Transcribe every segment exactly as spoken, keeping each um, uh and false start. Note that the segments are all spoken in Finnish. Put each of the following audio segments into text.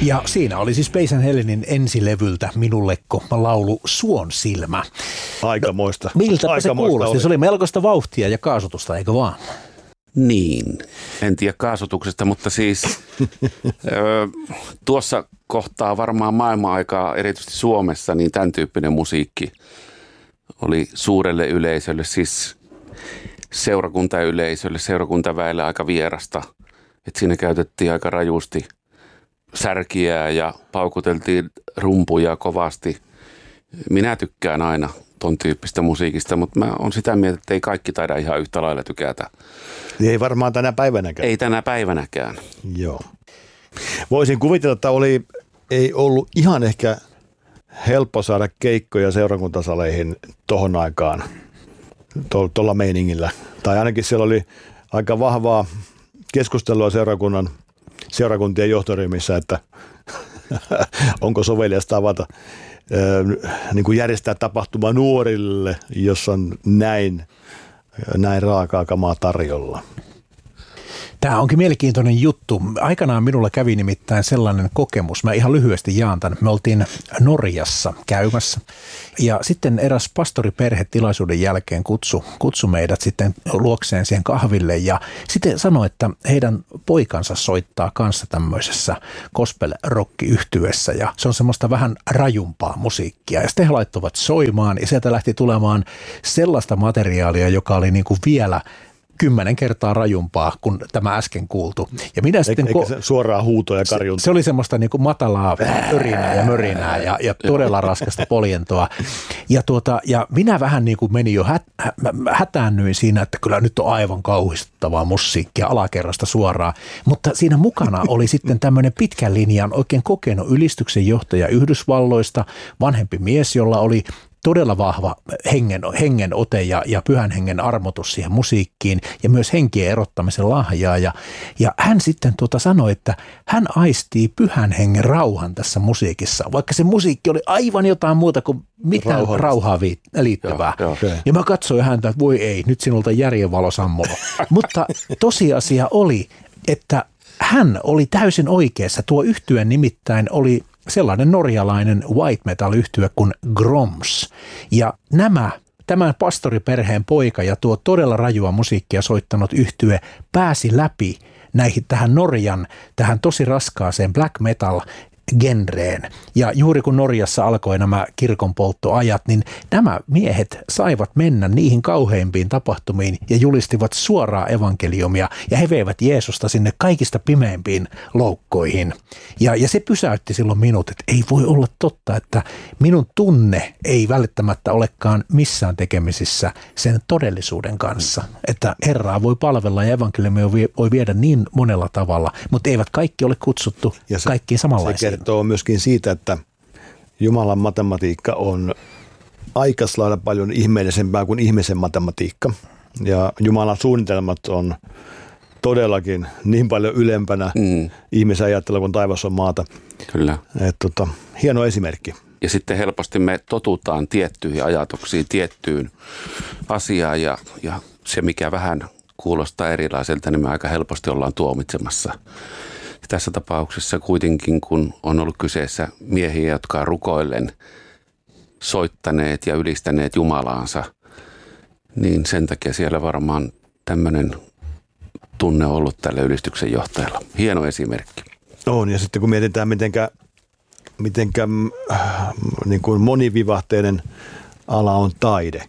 Ja siinä oli siis Peisen Helenin ensilevyltä Minullekko laulu Suon silmä. Aikamoista. No, miltä se kuulosti? Oli. Se oli melkoista vauhtia ja kaasutusta, eikö vaan? Niin, en tiedä kaasutuksesta, mutta siis ö, tuossa kohtaa varmaan maailman-aikaa, erityisesti Suomessa, niin tämän tyyppinen musiikki oli suurelle yleisölle, siis seurakuntayleisölle, seurakuntaväelle aika vierasta. Että siinä käytettiin aika rajusti särkiä ja paukuteltiin rumpuja kovasti. Minä tykkään aina ton tyyppistä musiikista, mutta mä oon sitä mieltä, että ei kaikki taida ihan yhtä lailla tykätä. Ei varmaan tänä päivänäkään. Ei tänä päivänäkään. Joo. Voisin kuvitella, että oli, ei ollut ihan ehkä helppo saada keikkoja seurakuntasaleihin tohon aikaan, tuolla meiningillä. Tai ainakin siellä oli aika vahvaa keskustelua seurakunnan, seurakuntien johtoryhmissä, että onko soveliasta avata, niin kuin järjestää tapahtuma nuorille, jos on näin, näin raakaa kamaa tarjolla. Tämä onkin mielenkiintoinen juttu. Aikanaan minulla kävi nimittäin sellainen kokemus. Mä ihan lyhyesti jaan tämän. Me oltiin Norjassa käymässä ja sitten eräs pastoriperhe tilaisuuden jälkeen kutsu, kutsu meidät sitten luokseen siihen kahville ja sitten sanoi, että heidän poikansa soittaa kanssa tämmöisessä gospel-rock-yhtyessä ja se on semmoista vähän rajumpaa musiikkia. Ja sitten he laittoivat soimaan ja sieltä lähti tulemaan sellaista materiaalia, joka oli niin kuin vielä kymmenen kertaa rajumpaa kuin tämä äsken kuultu. Ja minä sitten eikä se suoraan huutoa ja karjunta. Se, se oli semmoista niin kuin matalaa örinää ja mörinää ja, ja todella raskasta poljentoa. Ja, tuota, ja minä vähän niin kuin menin jo hät, hä, hätäännyin siinä, että kyllä nyt on aivan kauhistuttavaa musiikkia alakerrasta suoraan. Mutta siinä mukana oli sitten tämmöinen pitkän linjan oikein kokenut ylistyksen johtaja Yhdysvalloista, vanhempi mies, jolla oli todella vahva hengen, hengen ote ja, ja pyhän hengen armotus siihen musiikkiin ja myös henkien erottamisen lahjaa. Ja, ja hän sitten tuota sanoi, että hän aistii pyhän hengen rauhan tässä musiikissa, vaikka se musiikki oli aivan jotain muuta kuin mitään Rauhan. rauhaa liittyvää. Joo, joo. Ja mä katsoin häntä, että voi ei, nyt sinulta järjenvalo sammulo. Mutta tosiasia oli, että hän oli täysin oikeassa. Tuo yhtye nimittäin oli sellainen norjalainen white metal-yhtye kuin Groms. Ja nämä, tämän pastoriperheen poika ja tuo todella rajua musiikkia soittanut yhtye pääsi läpi näihin tähän Norjan, tähän tosi raskaaseen black metal genreen. Ja juuri kun Norjassa alkoi nämä kirkonpolttoajat, niin nämä miehet saivat mennä niihin kauheimpiin tapahtumiin ja julistivat suoraa evankeliumia ja he veivät Jeesusta sinne kaikista pimeimpiin loukkoihin. Ja, ja se pysäytti silloin minut, että ei voi olla totta, että minun tunne ei välttämättä olekaan missään tekemisissä sen todellisuuden kanssa. Että Herraa voi palvella ja evankeliumia voi viedä niin monella tavalla, mutta eivät kaikki ole kutsuttu se, kaikkiin samanlaisiin. Se kertoo myöskin siitä, että Jumalan matematiikka on aika lailla paljon ihmeellisempää kuin ihmisen matematiikka. Ja Jumalan suunnitelmat on todellakin niin paljon ylempänä mm. ihmisen ajattelua kuin taivas on maata. Kyllä. Et, tota, hieno esimerkki. Ja sitten helposti me totutaan tiettyihin ajatuksiin, tiettyyn asiaan ja, ja se mikä vähän kuulostaa erilaiselta, niin me aika helposti ollaan tuomitsemassa. Tässä tapauksessa kuitenkin, kun on ollut kyseessä miehiä, jotka on rukoillen soittaneet ja ylistäneet Jumalaansa, niin sen takia siellä varmaan tämmöinen tunne on ollut tällä ylistyksen johtajalla. Hieno esimerkki. On, ja sitten kun mietitään, mitenkä, mitenkä niin kuin monivivahteinen ala on taide,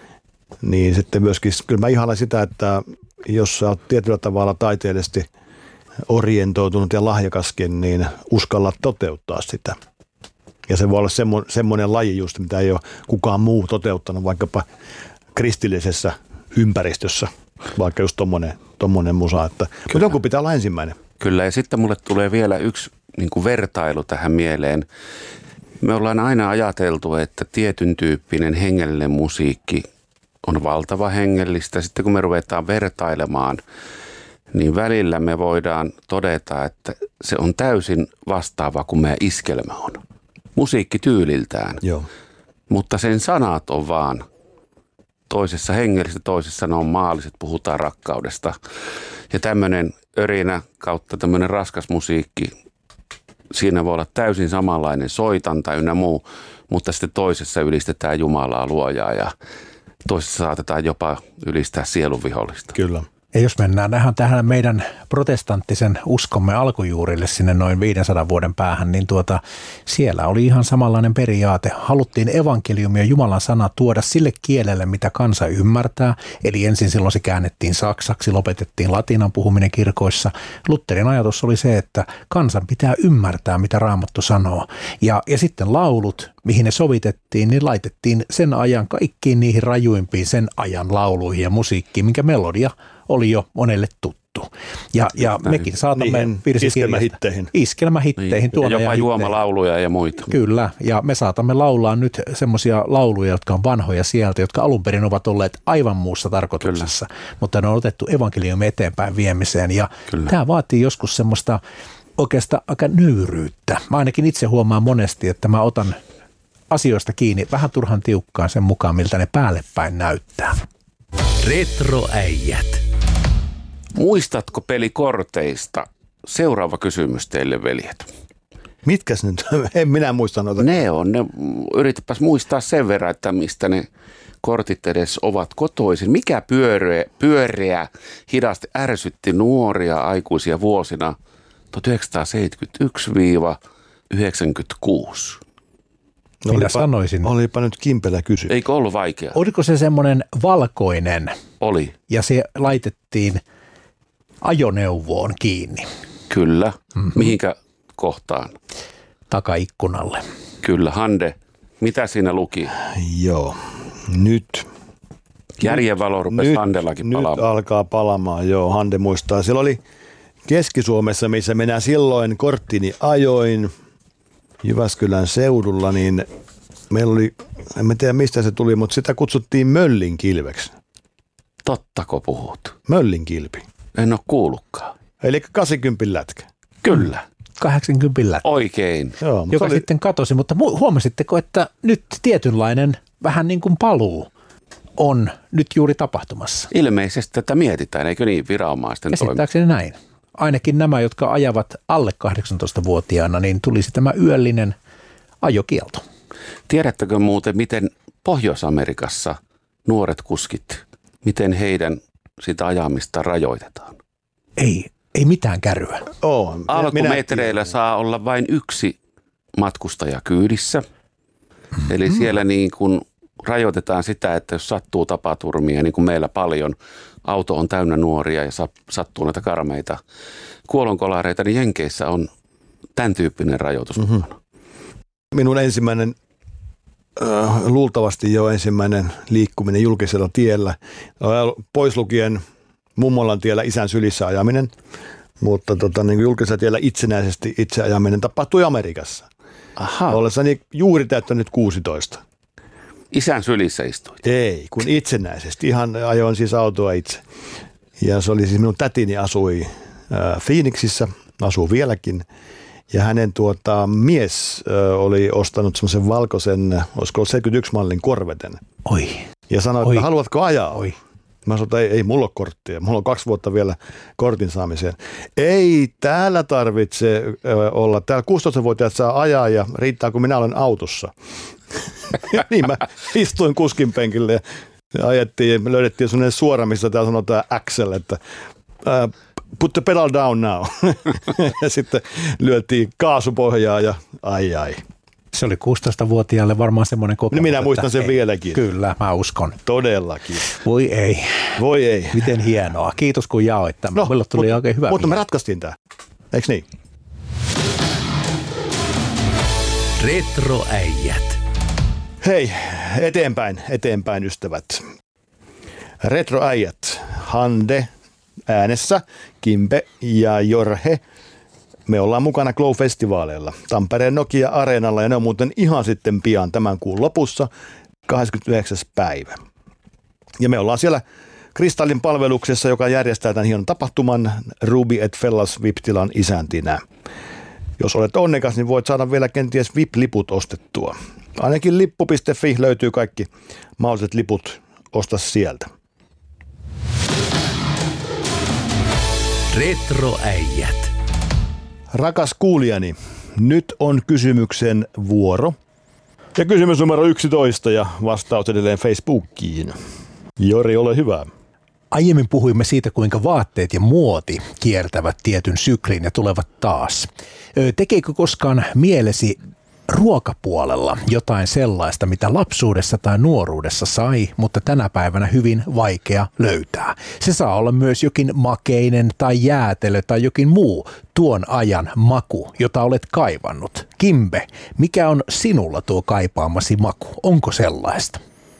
niin sitten myöskin, kyllä mä ihailen sitä, että jos sä oot tietyllä tavalla taiteellisesti orientoitunut ja lahjakaskin, niin uskalla toteuttaa sitä. Ja se voi olla semmo, semmoinen laji just, mitä ei ole kukaan muu toteuttanut, vaikkapa kristillisessä ympäristössä, vaikka just tommonen, tommonen musa. Että, mutta joku pitää olla ensimmäinen. Kyllä, ja sitten mulle tulee vielä yksi niin kuin vertailu tähän mieleen. Me ollaan aina ajateltu, että tietyn tyyppinen hengellinen musiikki on valtava hengellistä. Sitten kun me ruvetaan vertailemaan, niin välillä me voidaan todeta, että se on täysin vastaava kuin meidän iskelmä on. Musiikki tyyliltään, Joo. mutta sen sanat on vaan toisessa hengellistä, toisessa ne on maalliset, puhutaan rakkaudesta. Ja tämmöinen örinä kautta tämmöinen raskas musiikki, siinä voi olla täysin samanlainen soitanta ynnä muu, mutta sitten toisessa ylistetään Jumalaa luojaa ja toisessa saatetaan jopa ylistää sielunvihollista. Kyllä. Ja jos mennään tähän, tähän meidän protestanttisen uskomme alkujuurille sinne noin viidensadan vuoden päähän, niin tuota, siellä oli ihan samanlainen periaate. Haluttiin evankeliumia Jumalan sana tuoda sille kielelle, mitä kansa ymmärtää. Eli ensin silloin se käännettiin saksaksi, lopetettiin latinan puhuminen kirkoissa. Lutherin ajatus oli se, että kansan pitää ymmärtää, mitä Raamattu sanoo. Ja, ja sitten laulut, mihin ne sovitettiin, niin laitettiin sen ajan kaikkiin niihin rajuimpiin sen ajan lauluihin ja musiikkiin, minkä melodia oli jo monelle tuttu. Ja, ja mekin saatamme iskelmähitteihin. Iskelmähitteihin. Niin. Ja jopa juomalauluja ja muita. Kyllä, ja me saatamme laulaa nyt semmoisia lauluja, jotka on vanhoja sieltä, jotka alun perin ovat olleet aivan muussa tarkoituksessa, Kyllä. mutta ne on otettu evankeliumin eteenpäin viemiseen. Ja Kyllä. tämä vaatii joskus semmoista oikeastaan aika nöyryyttä. Mä ainakin itse huomaan monesti, että mä otan asioista kiinni vähän turhan tiukkaan sen mukaan, miltä ne päälle päin näyttää. Retroäijät. Muistatko pelikorteista? Seuraava kysymys teille, veljet. Mitkäs nyt? En minä muista noita. Ne on. Ne, yritäpäs muistaa sen verran, että mistä ne kortit edes ovat kotoisin. Mikä pyöreä, pyöreä hidasti ärsytti nuoria aikuisia vuosina tuhatyhdeksänsataaseitsemänkymmentäyksi yhdeksänkymmentäkuusi? No, Minä olipa, sanoisin. Olipa nyt kimpelä kysy. Eikö ollut vaikea? Oliko se semmoinen valkoinen? Oli. Ja se laitettiin ajoneuvoon kiinni. Kyllä. Mm-hmm. Mihinkä kohtaan? Takaikkunalle. Kyllä. Hande, mitä siinä luki? Joo. Nyt. Järjenvalo rupesi nyt, Handellakin nyt palaamaan. Nyt alkaa palaamaan, joo. Hande muistaa. Siellä oli Keski-Suomessa, missä minä silloin korttini ajoin Jyväskylän seudulla, niin meillä oli, en tiedä mistä se tuli, mutta sitä kutsuttiin möllinkilveksi. Tottako puhut? Möllinkilpi. En ole kuullutkaan. Eli kahdeksankymmentä lätkä. Kyllä. kahdeksankymmentä lätkä. Oikein. Joo, joka oli... sitten katosi, mutta huomasitteko, että nyt tietynlainen vähän niin kuin paluu on nyt juuri tapahtumassa? Ilmeisesti tätä mietitään, eikö niin, viranomaisten toimintaa? Käsittääkseni näin. Ainakin nämä, jotka ajavat alle kahdeksantoistavuotiaana, niin tulisi tämä yöllinen ajokielto. Tiedättekö muuten, miten Pohjois-Amerikassa nuoret kuskit, miten heidän sitä ajamista rajoitetaan? Ei, ei mitään kärryä. Oh, Alkumetreillä saa olla vain yksi matkustaja kyydissä. Mm-hmm. Eli siellä niin kuin rajoitetaan sitä, että jos sattuu tapaturmia, niin kuin meillä paljon, auto on täynnä nuoria ja sattuu näitä karmeita kuolonkolareita, niin Jenkeissä on tämän tyyppinen rajoitus. Mm-hmm. Minun ensimmäinen, äh, luultavasti jo ensimmäinen liikkuminen julkisella tiellä, pois lukien mummolan tiellä isän sylissä ajaminen, mutta tota, niin julkisella tiellä itsenäisesti itse ajaminen tapahtui Amerikassa. Aha. Ollessani juuri täyttänyt kuusitoista. Isän sylissä istuit? Ei, kun itsenäisesti. Ihan ajoin siis autoa itse. Ja se oli siis minun tätini asui äh, Phoenixissä, asuu vieläkin. Ja hänen tuota, mies äh, oli ostanut semmoisen valkoisen, olisiko seitsemänkymmentäyksi mallin Corveten. Oi. Ja sanoi, Oi. että haluatko ajaa? Oi. Mä sanoin, että ei, ei mulla ole korttia. Mulla on kaksi vuotta vielä kortin saamiseen. Ei täällä tarvitse ö, olla. Täällä kuusitoistavuotiaat saa ajaa ja riittää, kun minä olen autossa. Niin mä istuin kuskin penkille ja ajettiin ja me löydettiin sellainen suora, missä täällä sanotaan Axel, että uh, put the pedal down now. Ja sitten lyötiin kaasupohjaa ja ai ai. Se oli kuusitoistavuotiaalle varmaan semmoinen kokemus. Minä muistan sen ei, vieläkin. Kyllä, mä uskon. Todellakin. Voi ei. Voi ei. Miten hienoa. Kiitos kun jaoit tämän. No, Meillä tuli mutta, oikein hyvä. Mutta me ratkaistiin tämä. Eikö niin? Retroäijät. Hei, eteenpäin, eteenpäin ystävät. Retroäijät. Hande äänessä, Kimpe ja Jorhe. Me ollaan mukana Glow-festivaaleilla Tampereen Nokia-areenalla ja ne on muuten ihan sitten pian tämän kuun lopussa, kahdeskymmenesyhdeksäs päivä. Ja me ollaan siellä Kristallin palveluksessa, joka järjestää tämän hienon tapahtuman Ruby et Fellas V I P-tilan isäntinä. Jos olet onnekas, niin voit saada vielä kenties V I P-liput ostettua. Ainakin lippu piste fi löytyy kaikki mahdolliset liput, osta sieltä. Retroäijät. Rakas kuulijani, Nyt on kysymyksen vuoro. Ja kysymys numero yksitoista ja vastaus edelleen Facebookiin. Jori, ole hyvä. Aiemmin puhuimme siitä, kuinka vaatteet ja muoti kiertävät tietyn syklin ja tulevat taas. Tekeekö koskaan mielesi ruokapuolella jotain sellaista, mitä lapsuudessa tai nuoruudessa sai, mutta tänä päivänä hyvin vaikea löytää? Se saa olla myös jokin makeinen tai jäätelö tai jokin muu tuon ajan maku, jota olet kaivannut. Kimbe, mikä on sinulla tuo kaipaamasi maku? Onko sellaista?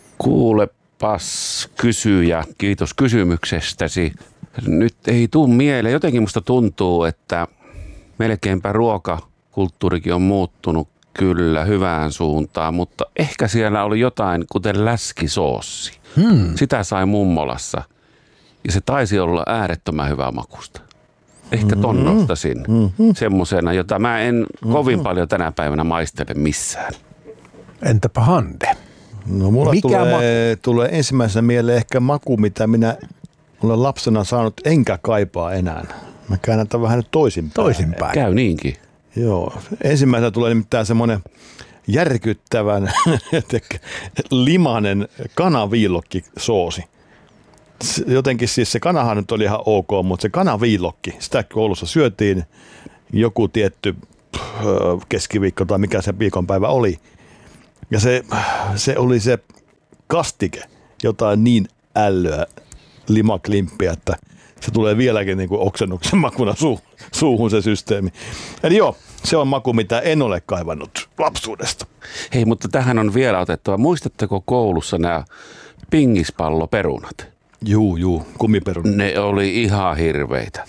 Kuulepas kysyjä, kiitos kysymyksestäsi. Nyt ei tuu mieleen. Jotenkin musta tuntuu, että melkeinpä ruokakulttuurikin on muuttunut kyllä hyvään suuntaan, mutta ehkä siellä oli jotain, kuten läskisoossi. Hmm. Sitä sai mummolassa ja se taisi olla äärettömän hyvää makusta. Ehkä ton mm-hmm. nostasin mm-hmm. semmosena, jota mä en mm-hmm. kovin paljon tänä päivänä maistele missään. Entäpä Hande? No mulla tulee, tulee ensimmäisenä mieleen ehkä maku, mitä minä olen lapsena saanut enkä kaipaa enää. Mä käännän tämän vähän nyt toisinpäin. Toisinpäin. Käy niinkin. Joo. Ensimmäisenä tulee nimittäin semmoinen järkyttävän limanen kanaviilokkisoosi. Jotenkin siis se kanahan nyt oli ihan ok, mutta se kanaviilokki, sitä koulussa syötiin joku tietty keskiviikko tai mikä se viikonpäivä oli. Ja se, se oli se kastike, jotain niin ällöä limaklimppiä, että se tulee vieläkin niin kuin oksennuksen makuna su, suuhun se systeemi. Eli joo, se on maku, mitä en ole kaivannut lapsuudesta. Hei, mutta tähän on vielä otettava. Muistatteko koulussa nämä pingispalloperunat? Juu, juu, kumiperunat. Ne oli ihan hirveitä.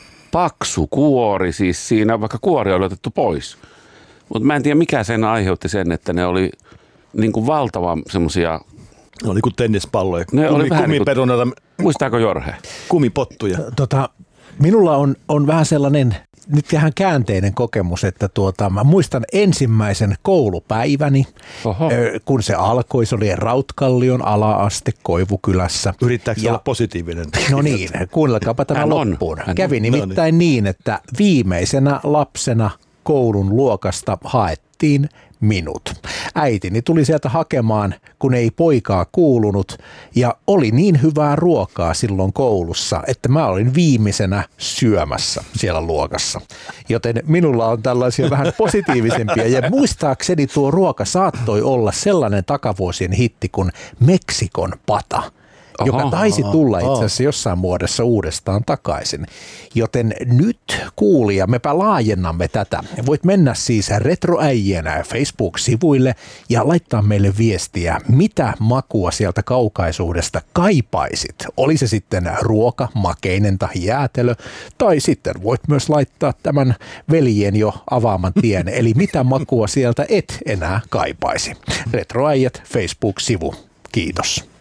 Paksu kuori, siis siinä vaikka kuori oli otettu pois. Mutta mä en tiedä, mikä sen aiheutti sen, että ne oli niin kuin valtavan semmoisia. Ne oli kuin tennispalloja. Ne Kumi, oli vähän kumiperunata. Niin kuin, muistaako Jorhe? Kumipottuja. Tota, minulla on, on vähän sellainen nyt vähän käänteinen kokemus, että tuota, mä muistan ensimmäisen koulupäiväni, Oho. kun se alkoi, se oli Rautkallion ala-aste Koivukylässä. Yrittääkö ja, olla positiivinen? No niin, kuunnelkaapa tämä loppuun. Kävi nimittäin niin, että viimeisenä lapsena koulun luokasta haettiin minut. Äitini tuli sieltä hakemaan, kun ei poikaa kuulunut, ja oli niin hyvää ruokaa silloin koulussa, että mä olin viimeisenä syömässä siellä luokassa. Joten minulla on tällaisia vähän positiivisempia, ja muistaakseni tuo ruoka saattoi olla sellainen takavuosien hitti kuin Meksikon pata, Aha, joka taisi tulla itse asiassa jossain muodossa uudestaan takaisin. Joten nyt kuulija, mepä laajennamme tätä. Voit mennä siis Retroäijänä Facebook-sivuille ja laittaa meille viestiä, mitä makua sieltä kaukaisuudesta kaipaisit. Oli se sitten ruoka, makeinen tai jäätelö, tai sitten voit myös laittaa tämän veljen jo avaaman tien, eli mitä makua sieltä et enää kaipaisi. Retroäijät Facebook-sivu. Kiitos.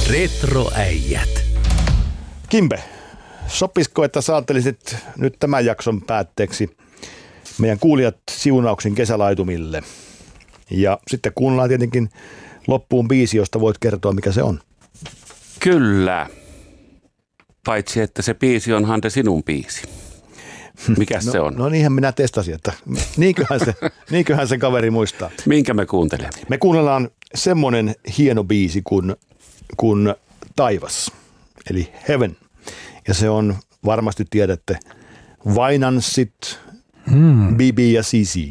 Retroäijät. Kimbe, sopisiko, että saatelisit nyt tämän jakson päätteeksi meidän kuulijat siunauksen kesälaitumille? Ja sitten kuunnellaan tietenkin loppuun biisi, josta voit kertoa, mikä se on. Kyllä. Paitsi, että se biisi on Hande sinun biisi. Mikäs no, se on? No niinhän minä testasin, että niinköhän se, niinköhän se kaveri muistaa. Minkä me kuuntelemme? Me kuunnellaan semmoinen hieno biisi kuin kuin taivas, eli Heaven. Ja se on, varmasti tiedätte, Vainanssit, hmm. Bibi ja Sisi.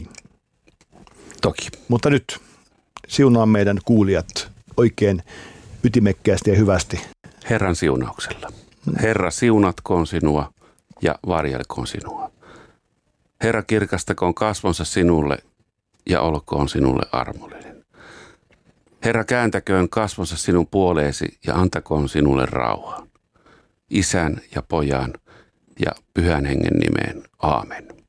Toki. Mutta nyt siunaa meidän kuulijat oikein ytimekkäästi ja hyvästi. Herran siunauksella. Herra, siunatkoon sinua ja varjelkoon sinua. Herra, kirkastakoon kasvonsa sinulle ja olkoon sinulle armollinen. Herra, kääntäköön kasvonsa sinun puoleesi ja antakoon sinulle rauhaa. Isän ja pojan ja pyhän hengen nimeen. Aamen.